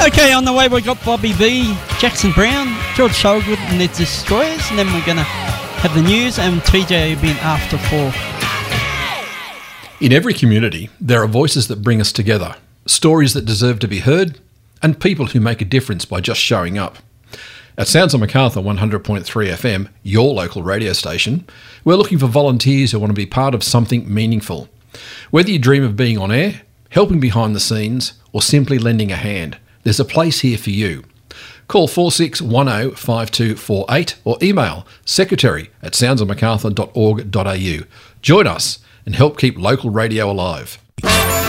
Okay, on the way we've got Bobby B, Jackson Brown, George Shogood and the Destroyers, and then we're going to have the news and TJ being after 4. In every community, there are voices that bring us together, stories that deserve to be heard, and people who make a difference by just showing up. At Sounds of Macarthur 100.3 FM, your local radio station, we're looking for volunteers who want to be part of something meaningful. Whether you dream of being on air, helping behind the scenes, or simply lending a hand, there's a place here for you. Call 46105248 or email secretary@soundsofmacarthur.org.au. Join us and help keep local radio alive.